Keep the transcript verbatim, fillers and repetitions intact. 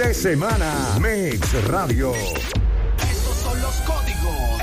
de semana. Mix Radio. Estos son los códigos